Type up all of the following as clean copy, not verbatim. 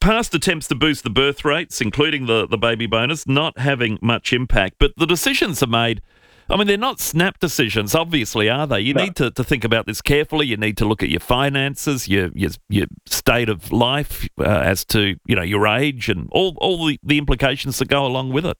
past attempts to boost the birth rates, including the baby bonus, not having much impact. But the decisions are made. I mean, they're not snap decisions, obviously, are they? You need to think about this carefully. You need to look at your finances, your state of life as to, your age and all the implications that go along with it.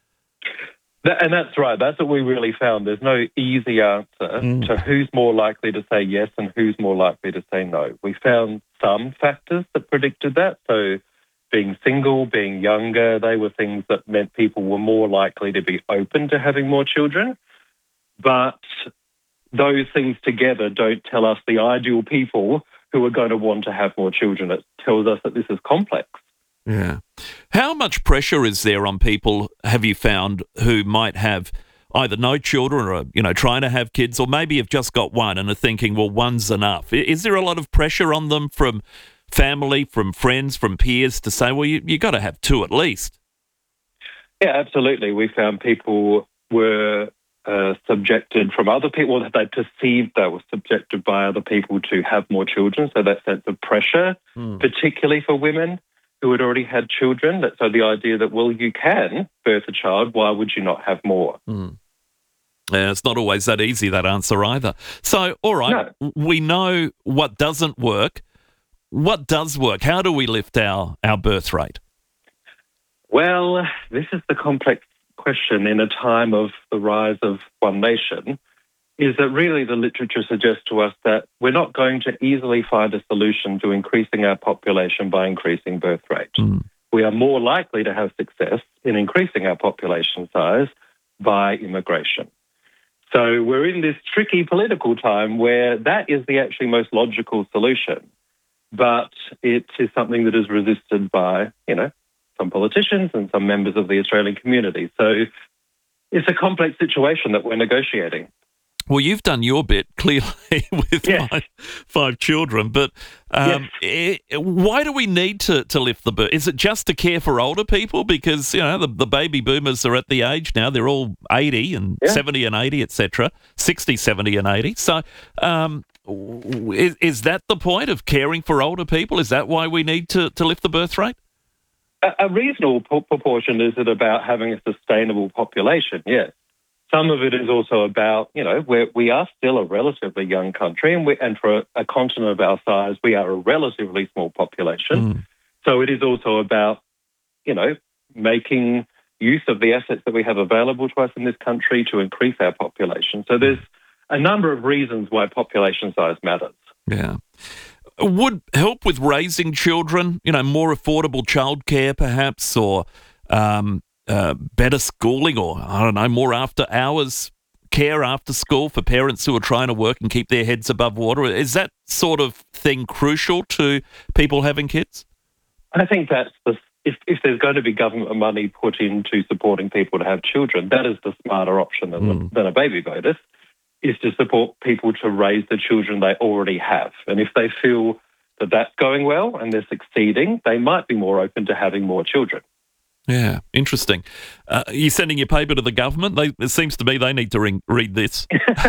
And that's right. That's what we really found. There's no easy answer to who's more likely to say yes and who's more likely to say no. We found some factors that predicted that. So being single, being younger, they were things that meant people were more likely to be open to having more children. But those things together don't tell us the ideal people who are going to want to have more children. It tells us that this is complex. Yeah. How much pressure is there on people, have you found, who might have either no children or, trying to have kids, or maybe have just got one and are thinking, well, one's enough? Is there a lot of pressure on them from family, from friends, from peers to say, well, you got to have two at least? Yeah, absolutely. We found people were subjected from other people, that they perceived they were subjected by other people to have more children. So that sense of pressure, particularly for women who had already had children. So the idea that, well, you can birth a child, why would you not have more? Yeah, it's not always that easy, that answer either. So, all right, we know what doesn't work. What does work? How do we lift our birth rate? Well, this is the complex question in a time of the rise of One Nation, is that really the literature suggests to us that we're not going to easily find a solution to increasing our population by increasing birth rate. We are more likely to have success in increasing our population size by immigration. So we're in this tricky political time where that is the actually most logical solution. But it is something that is resisted by, some politicians and some members of the Australian community. So it's a complex situation that we're negotiating. Well, you've done your bit, clearly, with five children, but why do we need to lift the birth? Is it just to care for older people? Because, the baby boomers are at the age now, they're all 80 and 70 and 80, etc., 60, 70 and 80. So is that the point of caring for older people? Is that why we need to lift the birth rate? A reasonable proportion is it about having a sustainable population, yes. Some of it is also about, we are still a relatively young country, and for a continent of our size, we are a relatively small population. So it is also about, making use of the assets that we have available to us in this country to increase our population. So there's a number of reasons why population size matters. Yeah. Would help with raising children, more affordable childcare perhaps, or better schooling, or, I don't know, more after-hours care after school for parents who are trying to work and keep their heads above water? Is that sort of thing crucial to people having kids? I think that's if there's going to be government money put into supporting people to have children, that is the smarter option than a baby bonus, is to support people to raise the children they already have. And if they feel that that's going well and they're succeeding, they might be more open to having more children. Yeah, interesting. Are you sending your paper to the government? It seems to me they need to read this.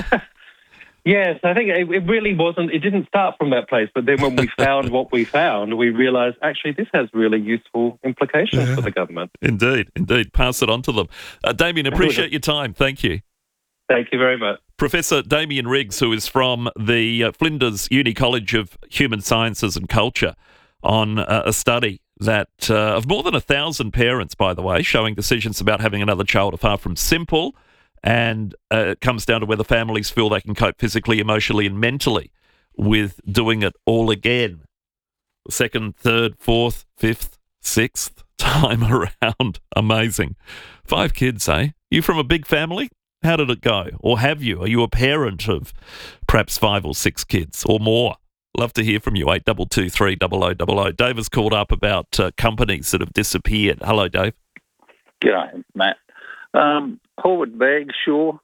Yes, I think it really wasn't. It didn't start from that place, but then when we found what we found, we realised actually this has really useful implications for the government. Indeed. Pass it on to them. Damien, appreciate your time. Thank you. Thank you very much. Professor Damien Riggs, who is from the Flinders Uni College of Human Sciences and Culture, on a study that of more than 1,000 parents, by the way, showing decisions about having another child are far from simple, and it comes down to whether families feel they can cope physically, emotionally and mentally with doing it all again. Second, third, fourth, fifth, sixth time around. Amazing. 5 kids, eh? You from a big family? How did it go? Or have you? Are you a parent of perhaps 5 or 6 kids or more? Love to hear from you, 8223 0000. Dave has called up about companies that have disappeared. Hello, Dave. G'day, Matt. Howard Bagshaw,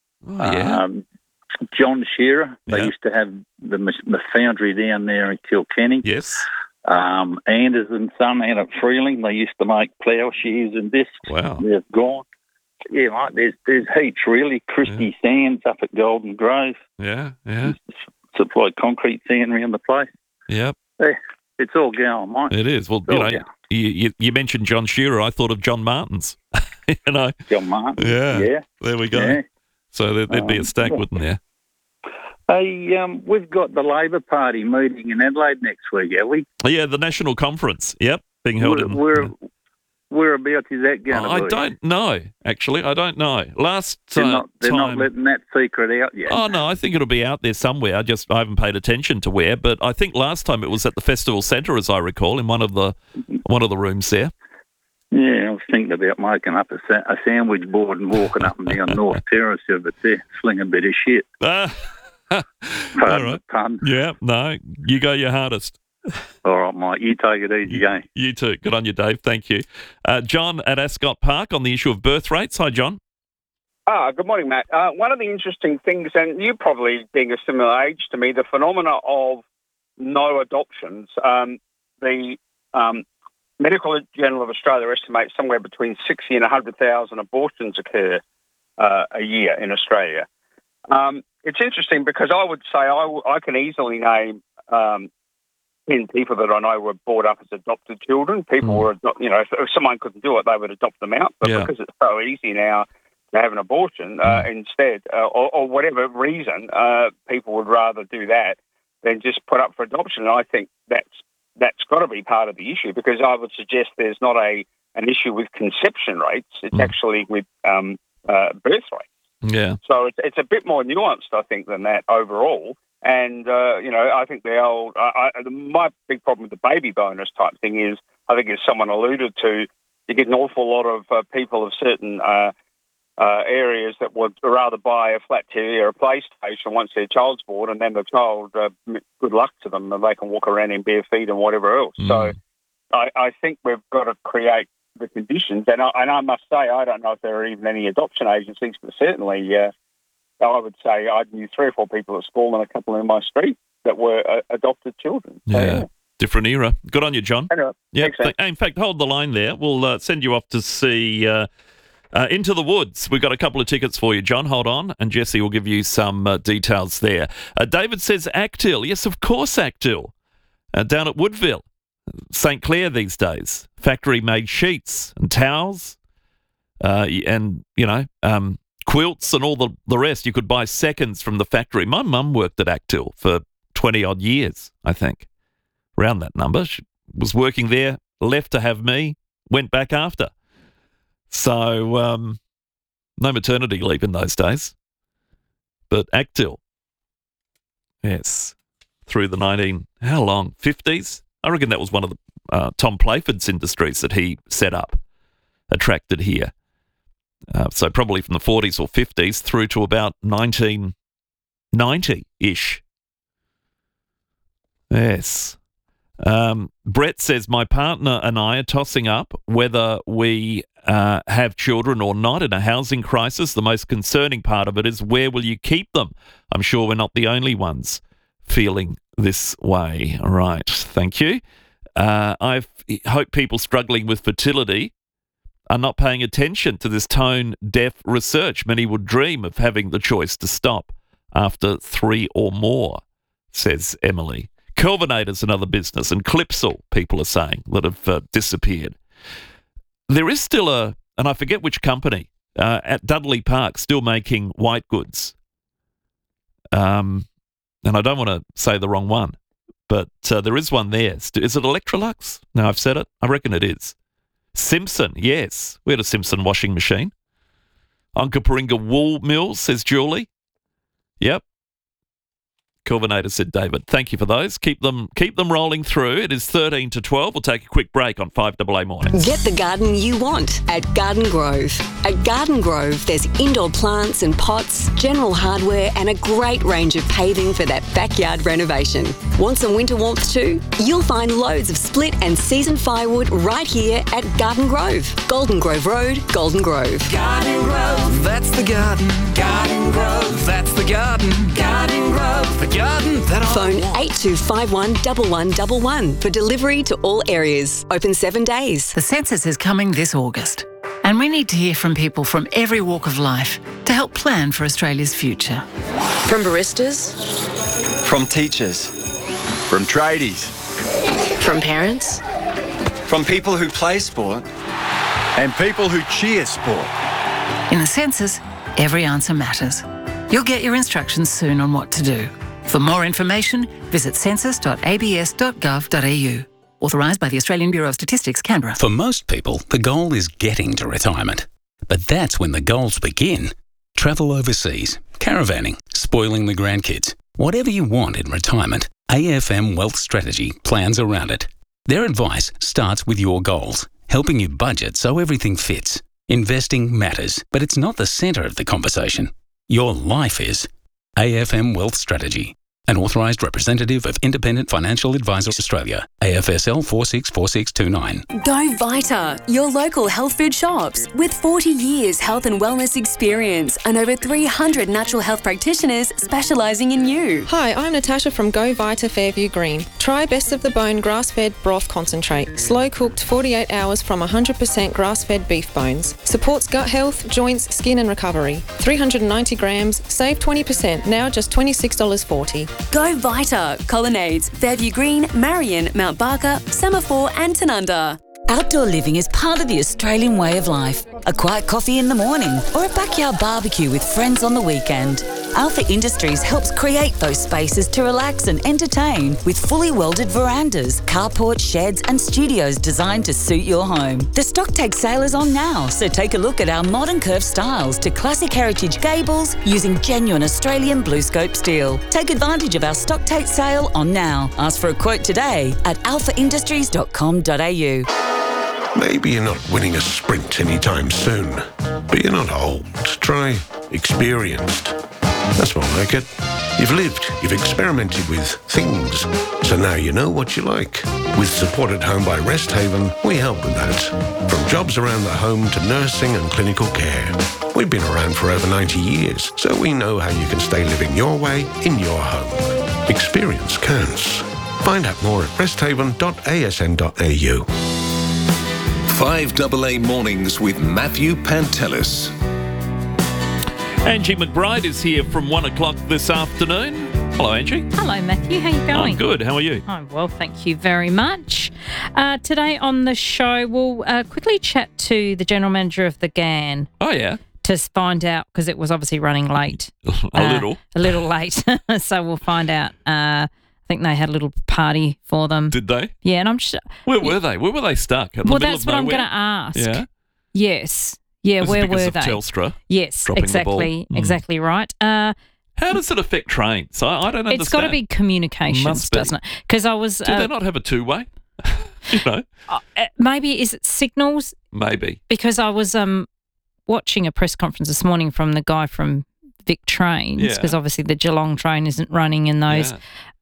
John Shearer. They used to have the foundry down there in Kilkenny. Yes. Anders and Son out at Freeling. They used to make ploughshares and discs. Wow. They've gone. Yeah, mate, there's heaps really. Christie Sands up at Golden Grove. Yeah. Supplied concrete sand around the place. Yep. It's all going, mate. It is. Well, you mentioned John Shearer. I thought of John Martins. John Martins. Yeah. There we go. Yeah. So there'd be a stack, wouldn't there? Hey, we've got the Labor Party meeting in Adelaide next week, have we? Yeah, the National Conference. Yep, being held Whereabouts is that going to be? I don't know, actually. I don't know. They're not letting that secret out yet. Oh, no, I think it'll be out there somewhere. I haven't paid attention to where, but I think last time it was at the Festival Centre, as I recall, in one of the rooms there. Yeah, I was thinking about making up a sandwich board and walking up and down North Terrace of it there, slinging a bit of shit. All right. Pun. Yeah, no, you go your hardest. All right, Mike. You take it easy, game. You too. Good on you, Dave. Thank you. John at Ascot Park on the issue of birth rates. Hi, John. Good morning, Matt. One of the interesting things, and you probably being a similar age to me, the phenomena of no adoptions. The Medical Journal of Australia estimates somewhere between 60 and 100,000 abortions occur a year in Australia. It's interesting because I would say I can easily name 10 people that I know were brought up as adopted children. People were, if someone couldn't do it, they would adopt them out. But because it's so easy now to have an abortion instead, or whatever reason, people would rather do that than just put up for adoption. And I think that's got to be part of the issue, because I would suggest there's not an issue with conception rates. It's actually with birth rates. Yeah. So it's a bit more nuanced, I think, than that overall. And, I think my big problem with the baby bonus type thing is, I think as someone alluded to, you get an awful lot of people of certain areas that would rather buy a flat TV or a PlayStation once their child's born, and then the child, good luck to them, and they can walk around in bare feet and whatever else. So I think we've got to create the conditions. And I must say, I don't know if there are even any adoption agencies, but certainly I would say I knew 3 or 4 people at school and a couple in my street that were adopted children. Yeah. Different era. Good on you, John. Anyway, in fact, hold the line there. We'll send you off to see Into the Woods. We've got a couple of tickets for you, John. Hold on, and Jesse will give you some details there. David says Actil. Yes, of course, Actil. Down at Woodville, St Clair these days. Factory-made sheets and towels and, quilts and all the rest. You could buy seconds from the factory. My mum worked at Actil for 20-odd years, I think, around that number. She was working there, left to have me, went back after. So no maternity leave in those days. But Actil, yes, through the 50s? I reckon that was one of the Tom Playford's industries that he set up, attracted here. So probably from the 40s or 50s through to about 1990-ish. Yes. Brett says, my partner and I are tossing up whether we have children or not in a housing crisis. The most concerning part of it is, where will you keep them? I'm sure we're not the only ones feeling this way. All right. Thank you. I hope people struggling with fertility are not paying attention to this tone-deaf research. Many would dream of having the choice to stop after 3 or more, says Emily. Kelvinator's another business, and Clipsal, people are saying, that have disappeared. There is still and I forget which company, at Dudley Park, still making white goods. And I don't want to say the wrong one, but there is one there. Is it Electrolux? No, I've said it. I reckon it is. Simpson, yes. We had a Simpson washing machine. Onkaparinga Wool Mills, says Julie. Yep. Kelvinator, said David. Thank you for those. Keep them rolling through. It is 13 to 12. We'll take a quick break on 5AA Mornings. Get the garden you want at Garden Grove. At Garden Grove, there's indoor plants and pots, general hardware, and a great range of paving for that backyard renovation. Want some winter warmth too? You'll find loads of split and seasoned firewood right here at Garden Grove. Golden Grove Road, Golden Grove. Garden Grove, that's the garden. Garden Grove, that's the garden. Garden Grove, the garden that I Phone want. 8251 1111 for delivery to all areas. Open 7 days. The census is coming this August, and we need to hear from people from every walk of life to help plan for Australia's future. From baristas, From teachers. From tradies. From parents? From people who play sport and people who cheer sport. In the census, every answer matters. You'll get your instructions soon on what to do. For more information, visit census.abs.gov.au. Authorised by the Australian Bureau of Statistics, Canberra. For most people, the goal is getting to retirement. But that's when the goals begin. Travel overseas, caravanning, spoiling the grandkids. Whatever you want in retirement, AFM Wealth Strategy plans around it. Their advice starts with your goals, helping you budget so everything fits. Investing matters, but it's not the centre of the conversation. Your life is. AFM Wealth Strategy. An authorised representative of Independent Financial Advisors Australia, AFSL 464629. Go Vita, your local health food shops. With 40 years health and wellness experience and over 300 natural health practitioners specialising in you. Hi, I'm Natasha from Go Vita Fairview Green. Try Best of the Bone grass-fed broth concentrate. Slow-cooked 48 hours from 100% grass-fed beef bones. Supports gut health, joints, skin and recovery. 390 grams, save 20%, now just $26.40. Go Vita, Colonnades, Fairview Green, Marion, Mount Barker, Semaphore and Tanunda. Outdoor living is part of the Australian way of life. A quiet coffee in the morning or a backyard barbecue with friends on the weekend. Alpha Industries helps create those spaces to relax and entertain with fully welded verandas, carport, sheds and studios designed to suit your home. The stock take sale is on now, so take a look at our modern curved styles to classic heritage gables using genuine Australian blue scope steel. Take advantage of our stock take sale on now. Ask for a quote today at alphaindustries.com.au. Maybe you're not winning a sprint anytime soon, but you're not old. Try experienced. That's more like it. You've lived, you've experimented with things, so now you know what you like. With Support at Home by Rest Haven, we help with that. From jobs around the home to nursing and clinical care. We've been around for over 90 years, so we know how you can stay living your way in your home. Experience counts. Find out more at resthaven.asn.au. 5AA Mornings with Matthew Pantelis. Angie McBride is here from 1 o'clock this afternoon. Hello, Angie. Hello, Matthew. How are you going? I'm good. How are you? I'm well, thank you very much. Today on the show, we'll quickly chat to the General Manager of the GAN. Oh, yeah. To find out, because it was obviously running late. A little late. So we'll find out. I think they had a little party for them. Did they? Yeah, and I'm just... Where were they? Where were they stuck? At the middle that's of what nowhere? I'm going to ask. Yeah? Yes. Yeah, where were they? Telstra? Yes, exactly right. How does it affect trains? I don't understand. It's got to be communications, doesn't it? Because I was... Do they not have a two-way? You know? Maybe, is it signals? Maybe. Because I was watching a press conference this morning from the guy from Vic Trains, because obviously the Geelong train isn't running in those,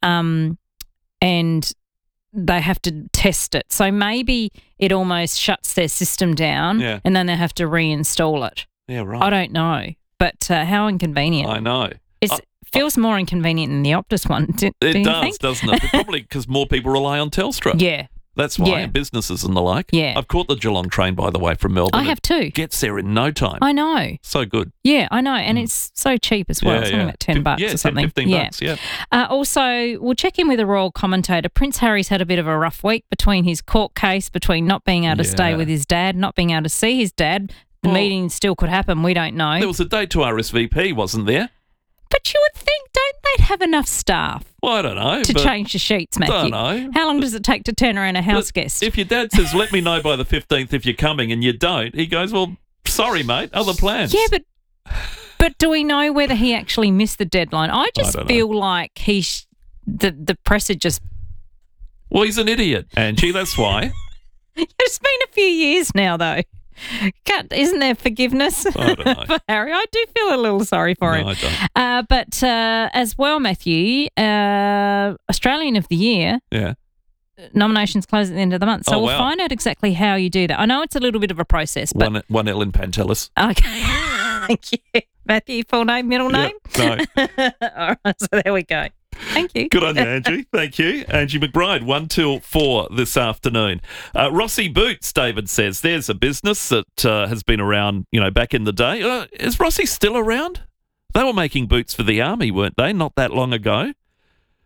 and they have to test it. So maybe it almost shuts their system down, and then they have to reinstall it. Yeah, right. I don't know, but how inconvenient. I know. It feels more inconvenient than the Optus one. Do you think? Doesn't it? Probably because more people rely on Telstra. Yeah. That's why, businesses and the like. Yeah. I've caught the Geelong train, by the way, from Melbourne. I have too. Gets there in no time. I know. So good. Yeah, I know. And it's so cheap as well. It's only about $10 or something. 15 bucks, yeah. Also, we'll check in with a royal commentator. Prince Harry's had a bit of a rough week between his court case, between not being able to stay with his dad, not being able to see his dad. The meeting still could happen. We don't know. There was a date to RSVP, wasn't there? But you would think, don't they have enough staff? Well, I don't know. To change the sheets, Matthew. Don't know. How long does it take to turn around a house guest? If your dad says, let me know by the 15th if you're coming, and you don't, he goes, well, sorry, mate, other plans. Yeah, but do we know whether he actually missed the deadline? I just feel like the press had just... Well, he's an idiot, Angie, that's why. It's been a few years now, though. Isn't there forgiveness I don't know. for Harry? I do feel a little sorry for him. I don't. But as well, Matthew, Australian of the Year. Yeah. Nominations close at the end of the month. So we'll find out exactly how you do that. I know it's a little bit of a process. But one Ellen Pantelis. Okay. Thank you. Matthew, full name, middle name? No. All right, so there we go. Thank you. Good on you, Angie. Thank you. Angie McBride, 1 till 4 this afternoon. Rossi Boots, David says, there's a business that has been around, back in the day. Is Rossi still around? They were making boots for the army, weren't they? Not that long ago.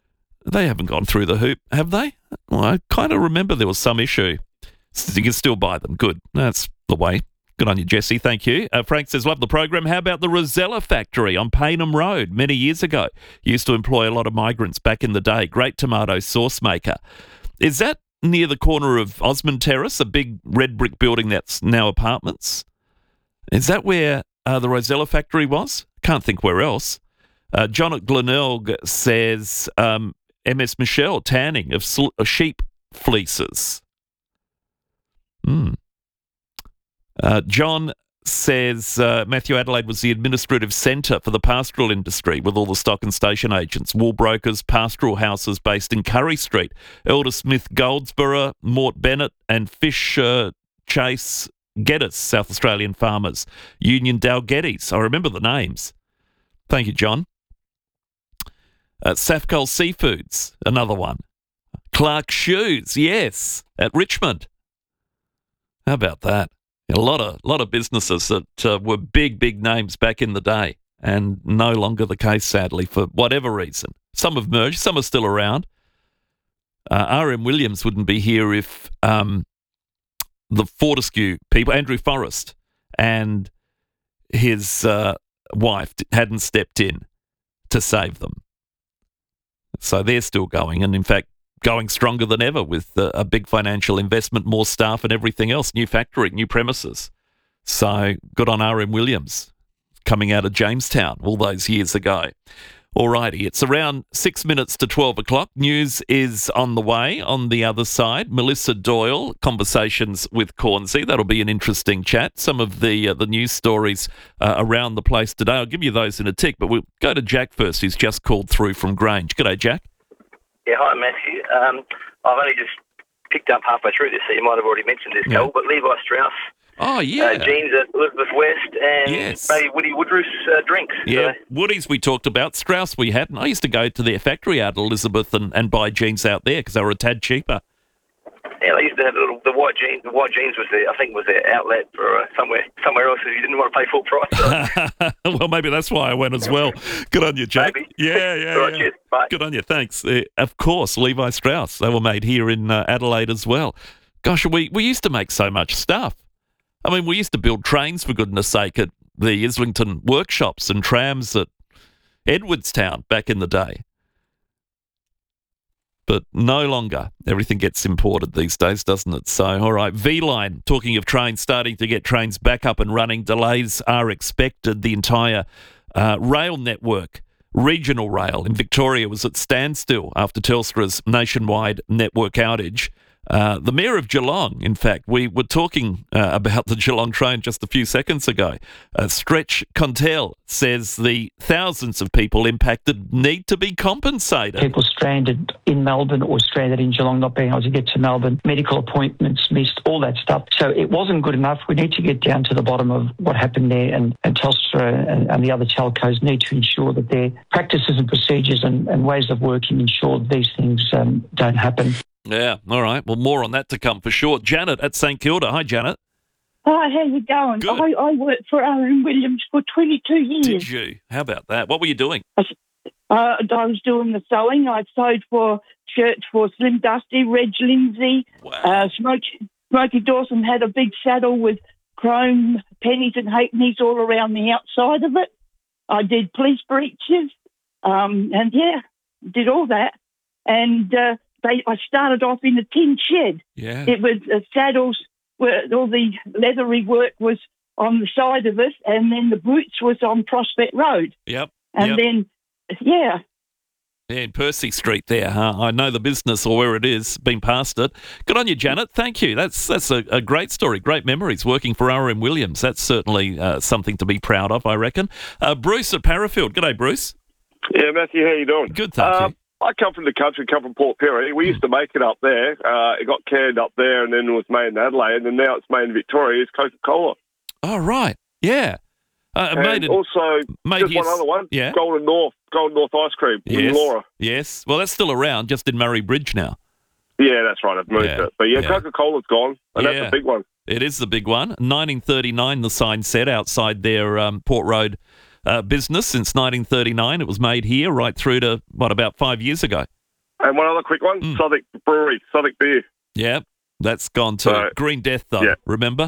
They haven't gone through the hoop, have they? Well, I kind of remember there was some issue. You can still buy them. Good. That's the way. Good on you, Jesse. Thank you. Frank says, love the program. How about the Rosella factory on Paynham Road many years ago? Used to employ a lot of migrants back in the day. Great tomato sauce maker. Is that near the corner of Osmond Terrace, a big red brick building that's now apartments? Is that where the Rosella factory was? Can't think where else. John at Glenelg says, MS Michelle, tanning of sheep fleeces. John says Matthew, Adelaide was the administrative centre for the pastoral industry with all the stock and station agents, wool brokers, pastoral houses based in Curry Street, Elder Smith Goldsborough, Mort Bennett and Fish Chase Geddes, South Australian farmers, Union Dalgetties. I remember the names. Thank you, John. Safcol Seafoods, another one. Clark Shoes, yes, at Richmond. How about that? A lot of businesses that were big names back in the day and no longer the case, sadly, for whatever reason. Some have merged, some are still around. R.M. Williams wouldn't be here if the Fortescue people, Andrew Forrest and his wife hadn't stepped in to save them. So they're still going, and in fact, going stronger than ever with a big financial investment, more staff and everything else, new factory, new premises. So good on R.M. Williams coming out of Jamestown all those years ago. Alrighty, it's around 6 minutes to 12 o'clock. News is on the way on the other side. Melissa Doyle, Conversations with Cornsey. That'll be an interesting chat. Some of the news stories around the place today. I'll give you those in a tick, but we'll go to Jack first, who's just called through from Grange. G'day, Jack. Yeah, hi, Matthew. I've only just picked up halfway through this, so you might have already mentioned this, Cole, but Levi Strauss. Oh, yeah. Jeans at Elizabeth West and maybe Woody Woodruff's drinks. Yeah, Woody's we talked about, Strauss we hadn't. I used to go to their factory out at Elizabeth and buy jeans out there because they were a tad cheaper. Yeah, they used to have the white jeans. The white jeans was their outlet for somewhere else if you didn't want to pay full price. Well, maybe that's why I went as well. Good on you, Jack. Maybe. Yeah. All right, cheers. Bye. Good on you, thanks. Of course, Levi Strauss. They were made here in Adelaide as well. Gosh, we used to make so much stuff. I mean, we used to build trains, for goodness sake, at the Islington workshops and trams at Edwardstown back in the day. But no longer. Everything gets imported these days, doesn't it? So, all right, V-Line, talking of trains, starting to get trains back up and running. Delays are expected. The entire rail network, regional rail in Victoria, was at standstill after Telstra's nationwide network outage. The Mayor of Geelong, in fact, we were talking about the Geelong train just a few seconds ago. Stretch Contel says the thousands of people impacted need to be compensated. People stranded in Melbourne or stranded in Geelong, not being able to get to Melbourne, medical appointments missed, all that stuff. So it wasn't good enough. We need to get down to the bottom of what happened there, and Telstra and the other telcos need to ensure that their practices and procedures and ways of working ensure that these things don't happen. Yeah, all right. Well, more on that to come for sure. Janet at St Kilda. Hi, Janet. Hi, how you going? Good. I worked for R.M. Williams for 22 years. Did you? How about that? What were you doing? I was doing the sewing. I sewed for shirts for Slim Dusty, Reg Lindsay. Wow. Smokey Dawson had a big saddle with chrome pennies and halfpennies all around the outside of it. I did police breeches, did all that. And I started off in a tin shed. Yeah. It was saddles where all the leathery work was on the side of it, and then the boots was on Prospect Road. Yep. And then, Yeah, in Percy Street there, huh? I know the business or where it is, been past it. Good on you, Janet. Thank you. That's a great story, great memories working for R.M. Williams. That's certainly something to be proud of, I reckon. Bruce at Parafield. G'day, Bruce. Yeah, Matthew, how you doing? Good, thank you. I come from the country, come from Port Perry. We used to make it up there. It got canned up there, and then it was made in Adelaide, and now it's made in Victoria. It's Coca-Cola. Oh, right. Yeah. And also, just one other one, yeah. Golden North Ice Cream in Laura. Yes. Well, that's still around, just in Murray Bridge now. Yeah, that's right. I've moved it. But Coca-Cola's gone, and that's a big one. It is the big one. 1939, the sign said, outside their Port Road business. Since 1939, it was made here right through to, about 5 years ago. And one other quick one, Southwick Brewery, Southwick beer. Yeah, that's gone to Green Death, though, remember?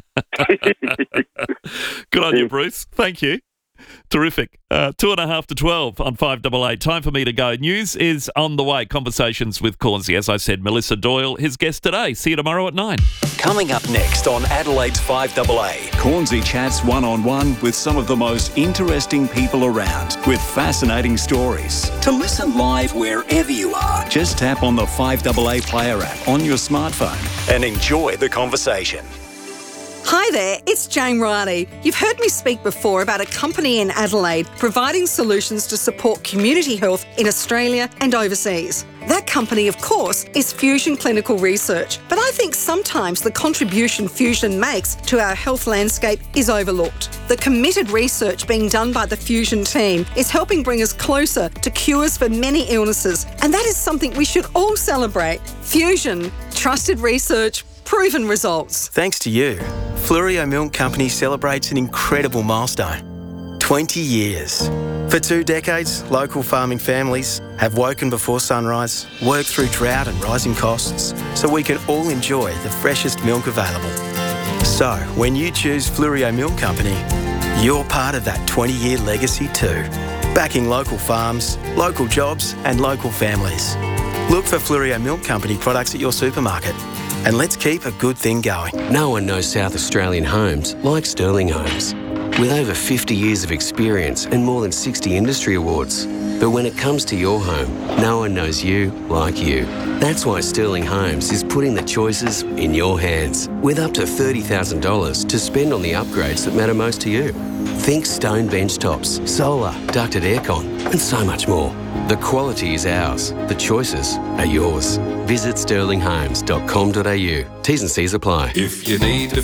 Good on you, Bruce. Thank you. Terrific. 2.5 to 12 on 5AA. Time for me to go. News is on the way. Conversations with Cornsey. As I said, Melissa Doyle, his guest today. See you tomorrow at 9. Coming up next on Adelaide's 5AA. Cornsey chats one-on-one with some of the most interesting people around with fascinating stories. To listen live wherever you are, Just tap on the 5AA Player app on your smartphone and enjoy the conversation. Hi there, it's Jane Riley. You've heard me speak before about a company in Adelaide providing solutions to support community health in Australia and overseas. That company, of course, is Fusion Clinical Research, but I think sometimes the contribution Fusion makes to our health landscape is overlooked. The committed research being done by the Fusion team is helping bring us closer to cures for many illnesses, and that is something we should all celebrate. Fusion, trusted research, proven results. Thanks to you, Fluorio Milk Company celebrates an incredible milestone. 20 years. For 2 decades, local farming families have woken before sunrise, worked through drought and rising costs, so we can all enjoy the freshest milk available. So, when you choose Fluorio Milk Company, you're part of that 20-year legacy too. Backing local farms, local jobs and local families. Look for Fluorio Milk Company products at your supermarket. And let's keep a good thing going. No one knows South Australian homes like Sterling Homes. With over 50 years of experience and more than 60 industry awards. But when it comes to your home, no one knows you like you. That's why Sterling Homes is putting the choices in your hands, with up to $30,000 to spend on the upgrades that matter most to you. Think stone bench tops, solar, ducted aircon, and so much more. The quality is ours. The choices are yours. Visit sterlinghomes.com.au. T's and C's apply. If you need to